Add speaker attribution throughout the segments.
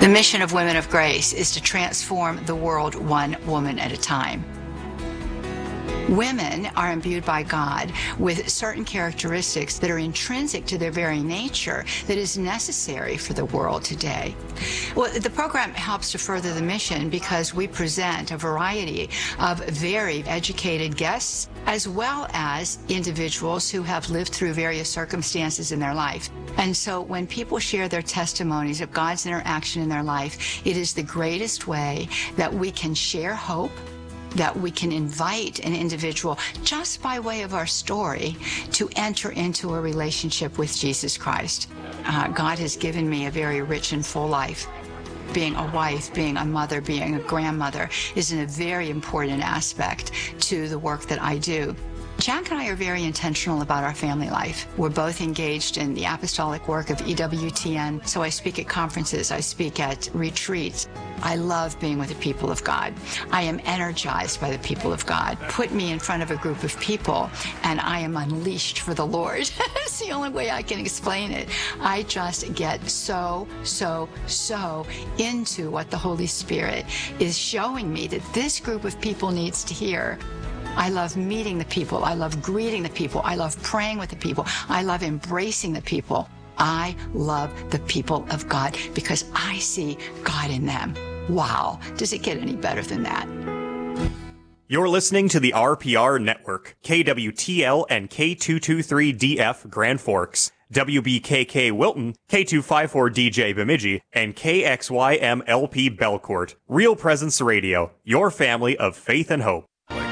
Speaker 1: The mission of Women of Grace is to transform the world one woman at a time. Women are imbued by God with certain characteristics that are intrinsic to their very nature that is necessary for the world today. Well, the program helps to further the mission because we present a variety of very educated guests as well as individuals who have lived through various circumstances in their life. And so when people share their testimonies of God's interaction in their life, it is the greatest way that we can share hope, that we can invite an individual just by way of our story to enter into a relationship with Jesus Christ. God has given me a very rich and full life. Being a wife, being a mother, being a grandmother is a very important aspect to the work that I do. Jack and I are very intentional about our family life. We're both engaged in the apostolic work of EWTN, so I speak at conferences, I speak at retreats. I love being with the people of God. I am energized by the people of God. Put me in front of a group of people, and I am unleashed for the Lord. It's the only way I can explain it. I just get so into what the Holy Spirit is showing me that this group of people needs to hear. I love meeting the people. I love greeting the people. I love praying with the people. I love embracing the people. I love the people of God because I see God in them. Wow. Does it get any better than that?
Speaker 2: You're listening to the RPR Network, KWTL and K223DF Grand Forks, WBKK Wilton, K254DJ Bemidji, and KXYMLP Belcourt. Real Presence Radio, your family of faith and hope.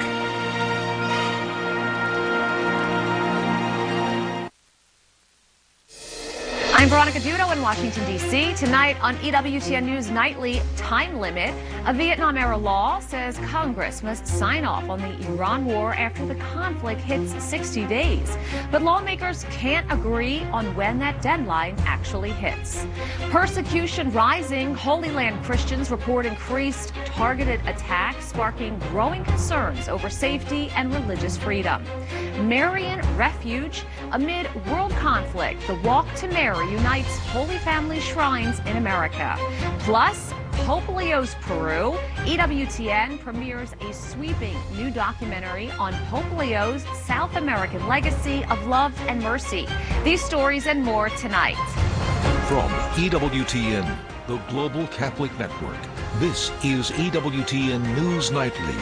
Speaker 3: I'm Veronica Dudo in Washington, D.C. Tonight on EWTN News Nightly, time limit. A Vietnam-era law says Congress must sign off on the Iran war after the conflict hits 60 days. But lawmakers can't agree on when that deadline actually hits. Persecution rising. Holy Land Christians report increased targeted attacks, sparking growing concerns over safety and religious freedom. Marian Refuge. Amid world conflict, the Walk to Mary unites Holy Family shrines in America. Plus, Pope Leo's Peru. EWTN premieres a sweeping new documentary on Pope Leo's South American legacy of love and mercy. These stories and more tonight.
Speaker 4: From EWTN, the Global Catholic Network, this is EWTN News Nightly.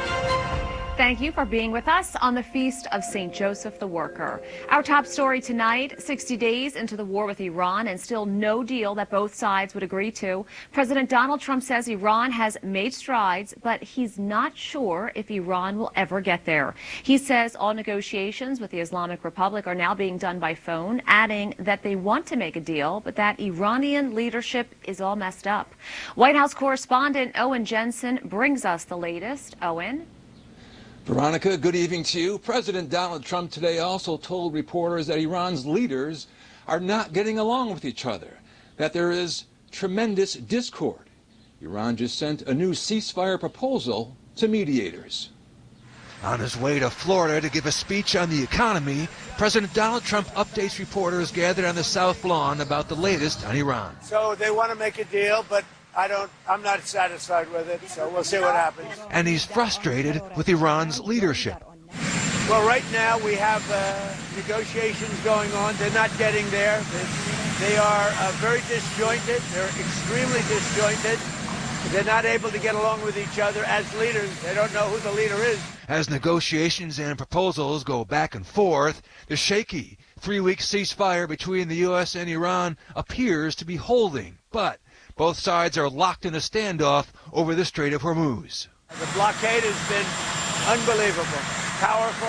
Speaker 3: Thank you for being with us on the Feast of St. Joseph the Worker. Our top story tonight, 60 days into the war with Iran and still no deal that both sides would agree to. President Donald Trump says Iran has made strides, but he's not sure if Iran will ever get there. He says all negotiations with the Islamic Republic are now being done by phone, adding that they want to make a deal, but that Iranian leadership is all messed up. White House correspondent Owen Jensen brings us the latest. Owen?
Speaker 5: Veronica, good evening to you. President Donald Trump today also told reporters that Iran's leaders are not getting along with each other, that there is tremendous discord. Iran just sent a new ceasefire proposal to mediators.
Speaker 6: On his way to Florida to give a speech on the economy, President Donald Trump updates reporters gathered on the South Lawn about the latest on Iran.
Speaker 7: So they want to make a deal, but I'm not satisfied with it, so we'll see what happens.
Speaker 6: And he's frustrated with Iran's leadership.
Speaker 7: Well, right now we have negotiations going on. They're not getting there. They are very disjointed. They're extremely disjointed. They're not able to get along with each other as leaders. They don't know who the leader is.
Speaker 6: As negotiations and proposals go back and forth, the shaky 3-week ceasefire between the U.S. and Iran appears to be holding. But both sides are locked in a standoff over the Strait of Hormuz.
Speaker 7: The blockade has been unbelievable, powerful,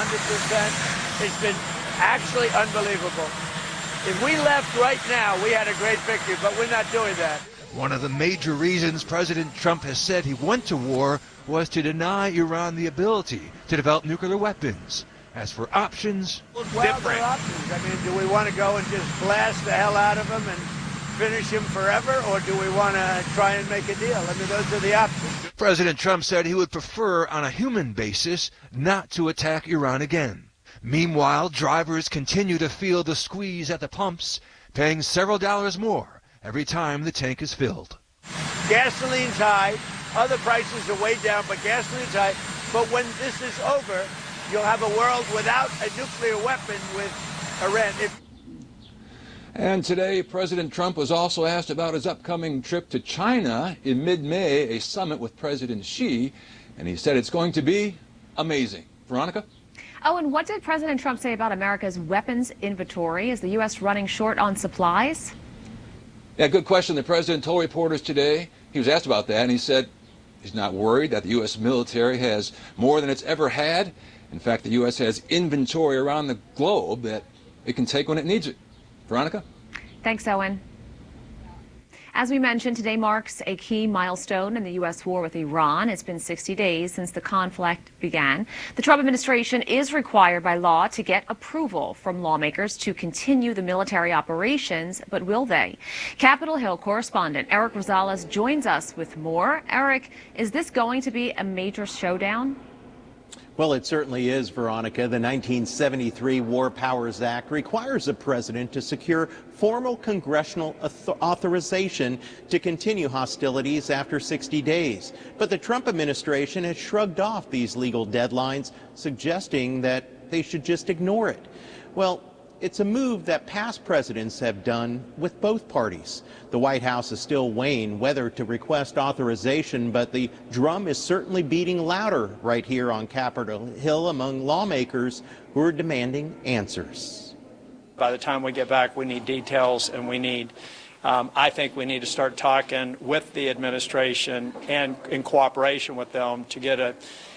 Speaker 7: 100%. It's been actually unbelievable. If we left right now, we had a great victory, but we're not doing that.
Speaker 6: One of the major reasons President Trump has said he went to war was to deny Iran the ability to develop nuclear weapons. As for options,
Speaker 7: well, there are options. I mean, do we want to go and just blast the hell out of them and finish him forever, or do we want to try and make a deal? I mean, those are the options.
Speaker 6: President Trump said he would prefer, on a human basis, not to attack Iran again. Meanwhile, drivers continue to feel the squeeze at the pumps, paying several dollars more every time the tank is filled.
Speaker 7: Gasoline's high. Other prices are way down, but gasoline's high. But when this is over, you'll have a world without a nuclear weapon with Iran.
Speaker 5: And today, President Trump was also asked about his upcoming trip to China in mid-May, a summit with President Xi, and he said it's going to be amazing. Veronica?
Speaker 3: Oh, and what did President Trump say about America's weapons inventory? Is the U.S. running short on supplies?
Speaker 5: Yeah, good question. The president told reporters today, he was asked about that, and he said he's not worried that the U.S. military has more than it's ever had. In fact, the U.S. has inventory around the globe that it can take when it needs it. Veronica?
Speaker 3: Thanks, Owen. As we mentioned, today marks a key milestone in the U.S. war with Iran. It's been 60 days since the conflict began. The Trump administration is required by law to get approval from lawmakers to continue the military operations, but will they? Capitol Hill correspondent Eric Rosales joins us with more. Eric, is this going to be a major showdown?
Speaker 8: Well, it certainly is, Veronica. The 1973 War Powers Act requires the president to secure formal congressional authorization to continue hostilities after 60 days. But the Trump administration has shrugged off these legal deadlines, suggesting that they should just ignore it. Well, it's a move that past presidents have done with both parties. The White House is still weighing whether to request authorization, but the drum is certainly beating louder right here on Capitol Hill among lawmakers who are demanding answers.
Speaker 9: By the time we get back, we need details, and I think we need to start talking with the administration and in cooperation with them to get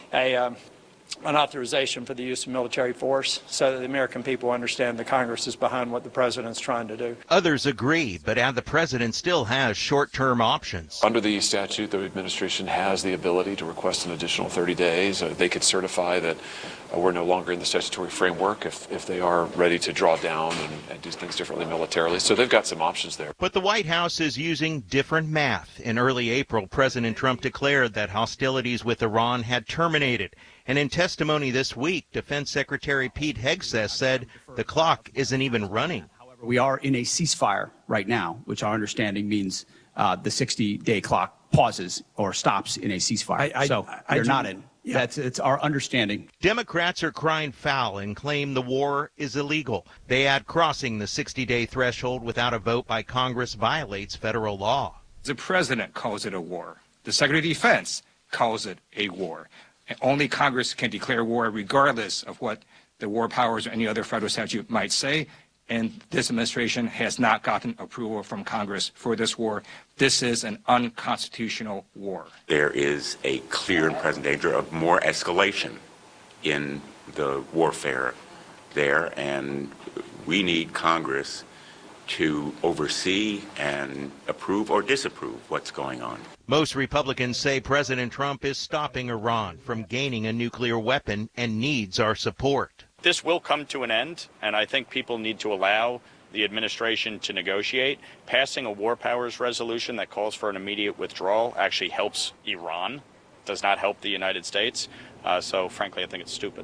Speaker 9: an authorization for the use of military force so that the American people understand the Congress is behind what the president's trying to do.
Speaker 8: Others agree, but the president still has short-term options.
Speaker 10: Under the statute, the administration has the ability to request an additional 30 days. They could certify that we're no longer in the statutory framework if they are ready to draw down and do things differently militarily. So they've got some options there.
Speaker 8: But the White House is using different math. In early April, President Trump declared that hostilities with Iran had terminated. And in testimony this week, Defense Secretary Pete Hegseth said the clock isn't even running.
Speaker 11: We are in a ceasefire right now, which our understanding means the 60-day clock pauses or stops in a ceasefire. You're not in. Yeah. It's our understanding.
Speaker 8: Democrats are crying foul and claim the war is illegal. They add crossing the 60-day threshold without a vote by Congress violates federal law.
Speaker 12: The president calls it a war. The Secretary of Defense calls it a war. Only Congress can declare war regardless of what the war powers or any other federal statute might say. And this administration has not gotten approval from Congress for this war. This is an unconstitutional war.
Speaker 13: There is a clear and present danger of more escalation in the warfare there, and we need Congress to oversee and approve or disapprove what's going on.
Speaker 8: Most Republicans say President Trump is stopping Iran from gaining a nuclear weapon and needs our support.
Speaker 14: This will come to an end, and I think people need to allow the administration to negotiate. Passing a war powers resolution that calls for an immediate withdrawal actually helps Iran, does not help the United States. So frankly, I think it's stupid.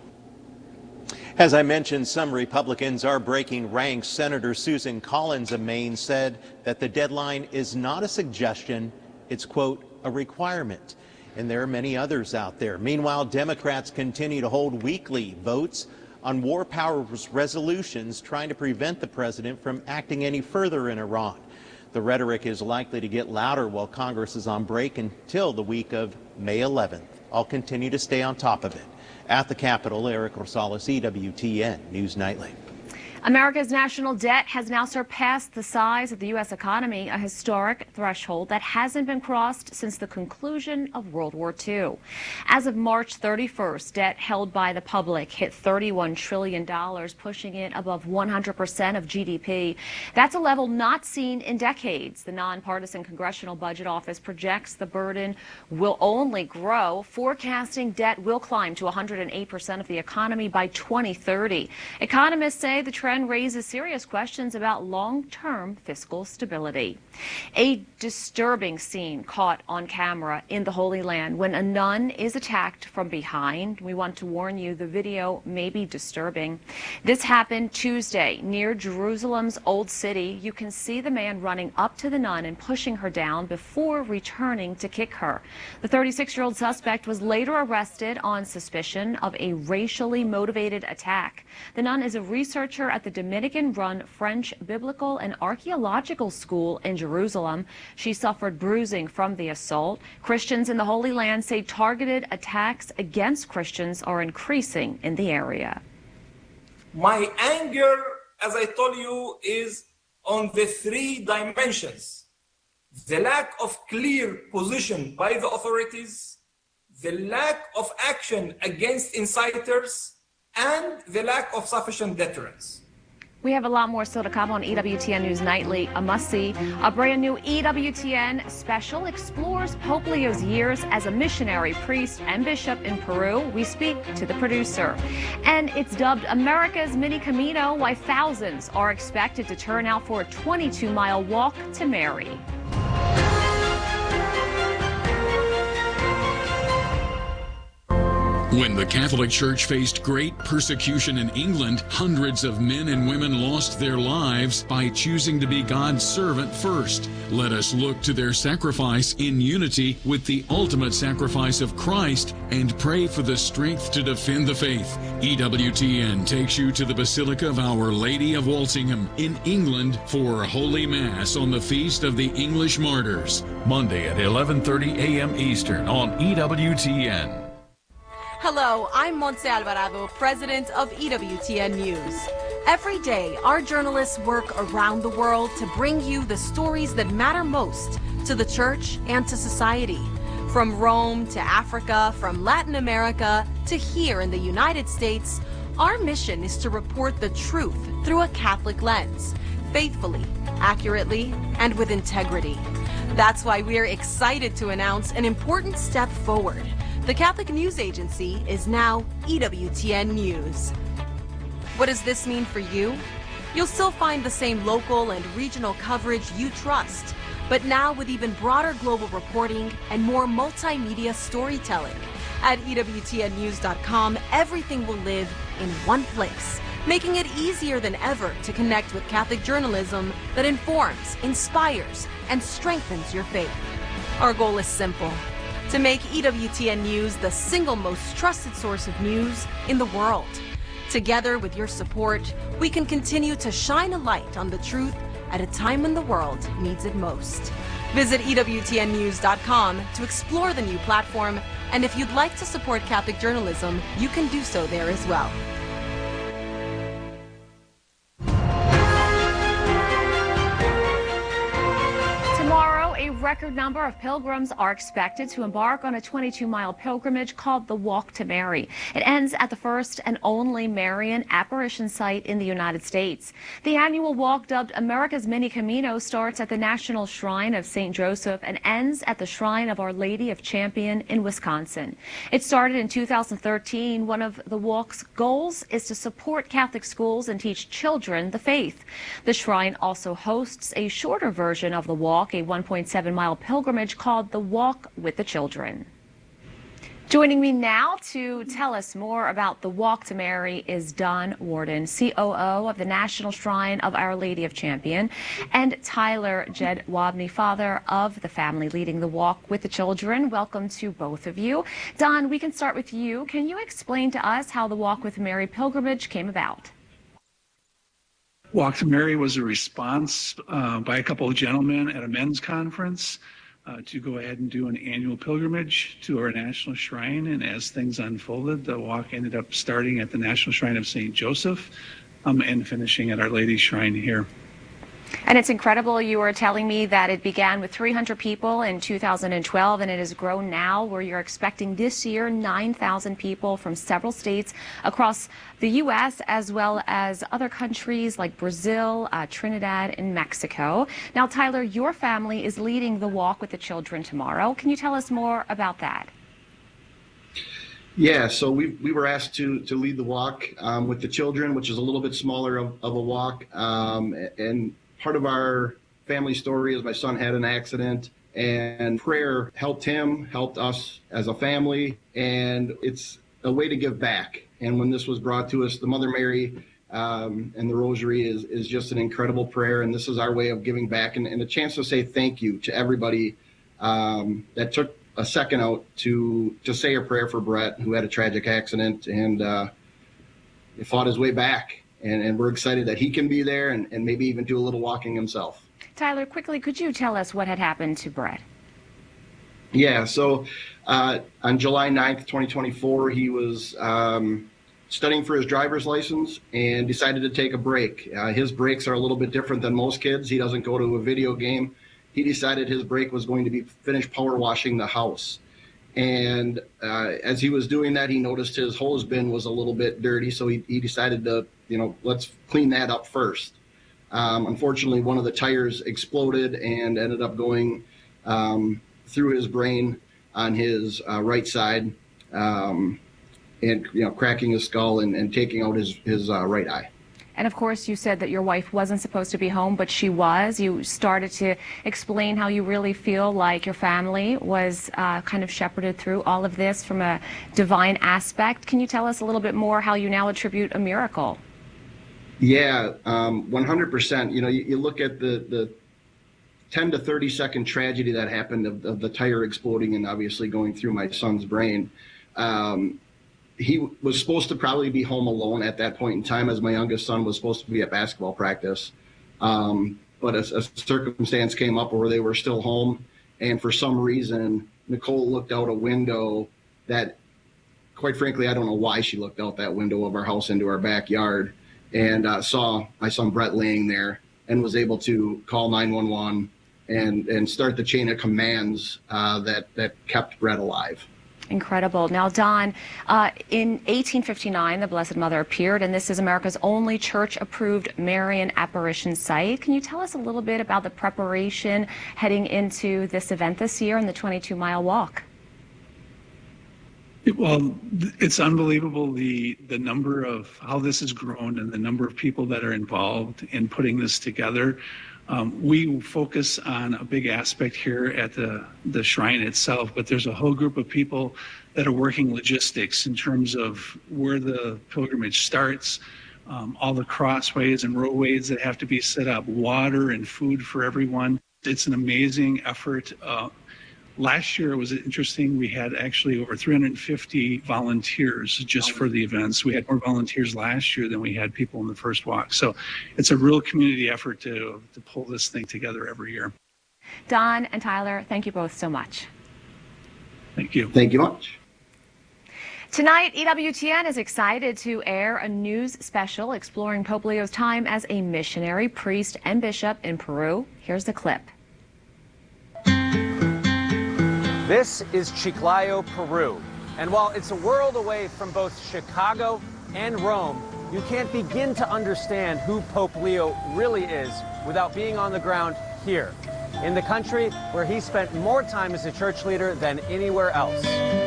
Speaker 8: As I mentioned, some Republicans are breaking ranks. Senator Susan Collins of Maine said that the deadline is not a suggestion, it's, quote, a requirement. And there are many others out there. Meanwhile, Democrats continue to hold weekly votes on war powers resolutions trying to prevent the president from acting any further in Iran. The rhetoric is likely to get louder while Congress is on break until the week of May 11th. I'll continue to stay on top of it. At the Capitol, Eric Rosales, EWTN News Nightly.
Speaker 3: America's national debt has now surpassed the size of the U.S. economy, a historic threshold that hasn't been crossed since the conclusion of World War II. As of March 31st, debt held by the public hit $31 trillion, pushing it above 100% of GDP. That's a level not seen in decades. The nonpartisan Congressional Budget Office projects the burden will only grow, forecasting debt will climb to 108% of the economy by 2030. Economists say the Treasury trend raises serious questions about long-term fiscal stability. A disturbing scene caught on camera in the Holy Land when a nun is attacked from behind. We want to warn you, the video may be disturbing. This happened Tuesday near Jerusalem's Old City. You can see the man running up to the nun and pushing her down before returning to kick her. The 36-year-old suspect was later arrested on suspicion of a racially motivated attack. The nun is a researcher at the Dominican-run French Biblical and Archaeological School in Jerusalem. She suffered bruising from the assault. Christians in the Holy Land say targeted attacks against Christians are increasing in the area.
Speaker 15: My anger, as I told you, is on the three dimensions: the lack of clear position by the authorities, the lack of action against inciters, and the lack of sufficient deterrence.
Speaker 3: We have a lot more still to come on EWTN News Nightly. A must-see. A brand new EWTN special explores Pope Leo's years as a missionary, priest, and bishop in Peru. We speak to the producer. And it's dubbed America's Mini Camino, why thousands are expected to turn out for a 22-mile walk to Mary.
Speaker 16: When the Catholic Church faced great persecution in England, hundreds of men and women lost their lives by choosing to be God's servant first. Let us look to their sacrifice in unity with the ultimate sacrifice of Christ and pray for the strength to defend the faith. EWTN takes you to the Basilica of Our Lady of Walsingham in England for Holy Mass on the Feast of the English Martyrs, Monday at 11:30 a.m. Eastern on EWTN.
Speaker 17: Hello, I'm Montse Alvarado, president of EWTN News. Every day, our journalists work around the world to bring you the stories that matter most to the church and to society. From Rome to Africa, from Latin America to here in the United States, our mission is to report the truth through a Catholic lens, faithfully, accurately, and with integrity. That's why we're excited to announce an important step forward. The Catholic News Agency is now EWTN News. What does this mean for you? You'll still find the same local and regional coverage you trust, but now with even broader global reporting and more multimedia storytelling. At EWTNnews.com, everything will live in one place, making it easier than ever to connect with Catholic journalism that informs, inspires, and strengthens your faith. Our goal is simple: to make EWTN News the single most trusted source of news in the world. Together with your support, we can continue to shine a light on the truth at a time when the world needs it most. Visit EWTNnews.com to explore the new platform, and if you'd like to support Catholic journalism, you can do so there as well.
Speaker 3: A record number of pilgrims are expected to embark on a 22-mile pilgrimage called the Walk to Mary. It ends at the first and only Marian apparition site in the United States. The annual walk, dubbed America's Mini Camino, starts at the National Shrine of St. Joseph and ends at the Shrine of Our Lady of Champion in Wisconsin. It started in 2013. One of the walk's goals is to support Catholic schools and teach children the faith. The shrine also hosts a shorter version of the walk, a 1.7-mile pilgrimage called the Walk with the Children. Joining me now to tell us more about the Walk to Mary is Don Warden, COO of the National Shrine of Our Lady of Champion, and Tyler Jedwabne, father of the family leading the Walk with the Children. Welcome to both of you. Don, we can start with you. Can you explain to us how the Walk with Mary pilgrimage came about?
Speaker 18: Walk to Mary was a response by a couple of gentlemen at a men's conference to go ahead and do an annual pilgrimage to our National Shrine. And as things unfolded, the walk ended up starting at the National Shrine of St. Joseph and finishing at Our Lady's Shrine here.
Speaker 3: And it's incredible. You were telling me that it began with 300 people in 2012, and it has grown now where you're expecting this year 9,000 people from several states across the U.S. as well as other countries like Brazil, Trinidad, and Mexico. Now, Tyler, your family is leading the Walk with the Children tomorrow. Can you tell us more about that?
Speaker 19: Yeah, so we were asked to lead the walk with the children, which is a little bit smaller of a walk. And part of our family story is my son had an accident, and prayer helped him, helped us as a family, and it's a way to give back. And when this was brought to us, the Mother Mary and the Rosary is just an incredible prayer, and this is our way of giving back and a chance to say thank you to everybody that took a second out to say a prayer for Brett, who had a tragic accident and fought his way back. And we're excited that he can be there and maybe even do a little walking himself.
Speaker 3: Tyler, quickly, could you tell us what had happened to Brett?
Speaker 19: Yeah, so on July 9th, 2024, he was studying for his driver's license and decided to take a break. His breaks are a little bit different than most kids. He doesn't go to a video game. He decided his break was going to be finished power washing the house. And as he was doing that, he noticed his hose bin was a little bit dirty. So he decided to, let's clean that up first. Unfortunately, one of the tires exploded and ended up going through his brain on his right side and, cracking his skull and taking out his right eye.
Speaker 3: And of course, you said that your wife wasn't supposed to be home, but she was. You started to explain how you really feel like your family was kind of shepherded through all of this from a divine aspect. Can you tell us a little bit more how you now attribute a miracle?
Speaker 19: Yeah, 100%. You look at the 10 to 30 second tragedy that happened of the tire exploding and obviously going through my son's brain. He was supposed to probably be home alone at that point in time, as my youngest son was supposed to be at basketball practice. But a circumstance came up where they were still home. And for some reason, Nicole looked out a window that, quite frankly, I don't know why she looked out that window of our house into our backyard and saw my son Brett laying there and was able to call 911 and start the chain of commands that kept Brett alive.
Speaker 3: Incredible. Now, Don, in 1859, the Blessed Mother appeared, and this is America's only church-approved Marian apparition site. Can you tell us a little bit about the preparation heading into this event this year and the 22-mile walk?
Speaker 18: Well, it's unbelievable the number of how this has grown and the number of people that are involved in putting this together. We focus on a big aspect here at the shrine itself, but there's a whole group of people that are working logistics in terms of where the pilgrimage starts, all the crossways and roadways that have to be set up, water and food for everyone. It's an amazing effort. Last year it was interesting. We had actually over 350 volunteers just for the events. We had more volunteers last year than we had people in the first walk. So it's a real community effort to pull this thing together every year.
Speaker 3: Don and Tyler, thank you both so much.
Speaker 18: Thank you.
Speaker 19: Thank you much.
Speaker 3: Tonight, EWTN is excited to air a news special exploring Pope Leo's time as a missionary, priest, and bishop in Peru. Here's the clip.
Speaker 20: This is Chiclayo, Peru. And while it's a world away from both Chicago and Rome, you can't begin to understand who Pope Leo really is without being on the ground here, in the country where he spent more time as a church leader than anywhere else.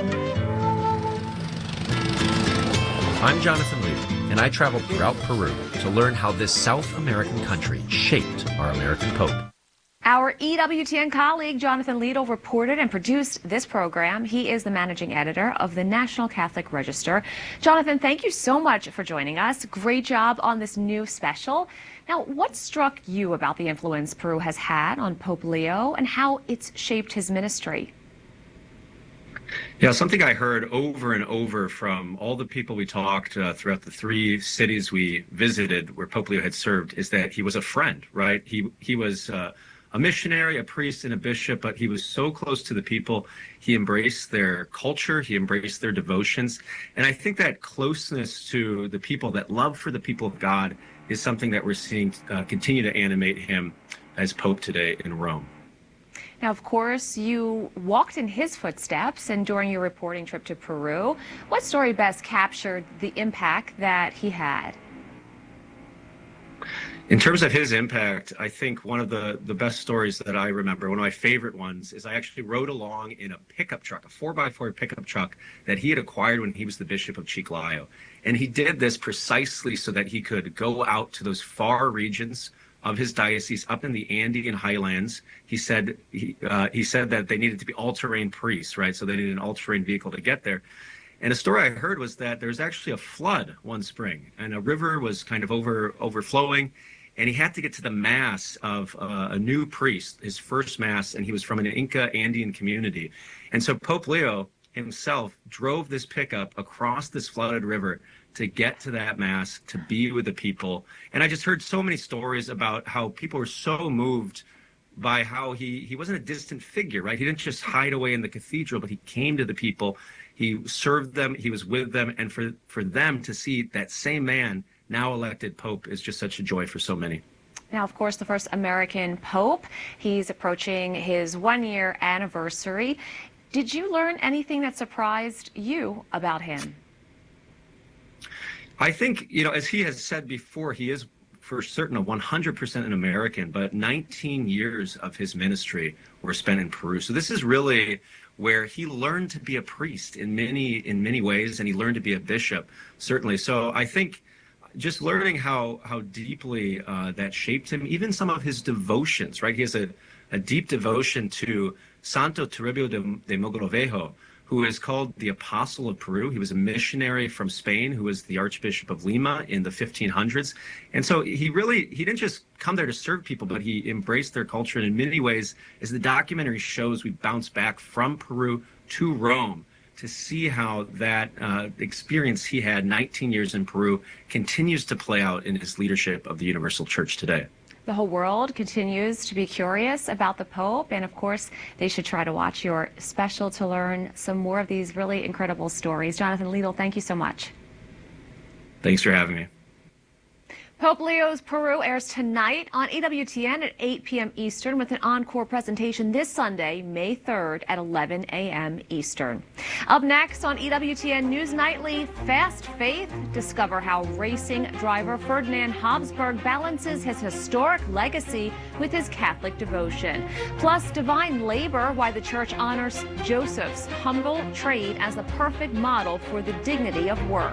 Speaker 21: I'm Jonathan Lee, and I traveled throughout Peru to learn how this South American country shaped our American Pope.
Speaker 3: Our EWTN colleague, Jonathan Liedl, reported and produced this program. He is the managing editor of the National Catholic Register. Jonathan, thank you so much for joining us. Great job on this new special. Now, what struck you about the influence Peru has had on Pope Leo and how it's shaped his ministry?
Speaker 22: Yeah, something I heard over and over from all the people we talked throughout the 3 cities we visited where Pope Leo had served is that he was a friend, right? He was a missionary, a priest, and a bishop, but he was so close to the people. He embraced their culture, he embraced their devotions. And I think that closeness to the people, that love for the people of God, is something that we're seeing continue to animate him as Pope today in Rome.
Speaker 3: Now, of course, you walked in his footsteps, and during your reporting trip to Peru, what story best captured the impact that he had?
Speaker 22: In terms of his impact, I think one of the best stories that I remember, one of my favorite ones, is I actually rode along in a pickup truck, a 4x4 pickup truck that he had acquired when he was the Bishop of Chiclayo. And he did this precisely so that he could go out to those far regions of his diocese up in the Andean highlands. He said that they needed to be all-terrain priests, right? So they needed an all-terrain vehicle to get there. And a story I heard was that there was actually a flood one spring, and a river was kind of overflowing, and he had to get to the mass of a new priest, his first mass, and he was from an Inca Andean community. And so Pope Leo himself drove this pickup across this flooded river to get to that mass, to be with the people. And I just heard so many stories about how people were so moved by how he wasn't a distant figure, right? He didn't just hide away in the cathedral, but he came to the people. He served them. He was with them. And for them to see that same man now elected Pope is just such a joy for so many.
Speaker 3: Now, of course, the first American Pope. He's approaching his one-year anniversary. Did you learn anything that surprised you about him?
Speaker 22: I think, as he has said before, he is for certain a 100% an American, but 19 years of his ministry were spent in Peru. So this is really where he learned to be a priest in many ways, and he learned to be a bishop, certainly. So I think just learning how deeply that shaped him, even some of his devotions, right? He has a deep devotion to Santo Toribio de Mogrovejo, who is called the Apostle of Peru. He was a missionary from Spain who was the Archbishop of Lima in the 1500s. And so he didn't just come there to serve people, but he embraced their culture. And in many ways, as the documentary shows, we bounce back from Peru to Rome to see how that experience he had 19 years in Peru continues to play out in his leadership of the Universal Church today.
Speaker 3: The whole world continues to be curious about the Pope, and of course, they should try to watch your special to learn some more of these really incredible stories. Jonathan Liedl, thank you so much.
Speaker 22: Thanks for having me.
Speaker 3: Pope Leo's Peru airs tonight on EWTN at 8 p.m. Eastern with an encore presentation this Sunday, May 3rd at 11 a.m. Eastern. Up next on EWTN News Nightly, Fast Faith. Discover how racing driver Ferdinand Habsburg balances his historic legacy with his Catholic devotion. Plus, Divine Labor, why the Church honors Joseph's humble trade as the perfect model for the dignity of work.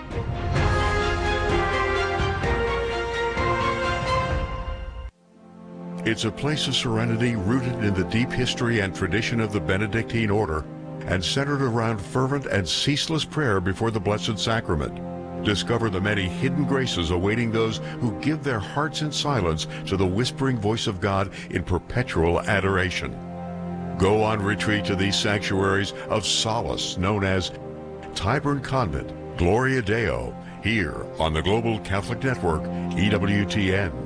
Speaker 1: It's a place of serenity rooted in the deep history and tradition of the Benedictine order and centered around fervent and ceaseless prayer before the Blessed Sacrament. Discover the many hidden graces awaiting those who give their hearts in silence to the whispering voice of God in perpetual adoration. Go on retreat to these sanctuaries of solace known as Tyburn Convent, Gloria Deo, here on the Global Catholic Network, EWTN.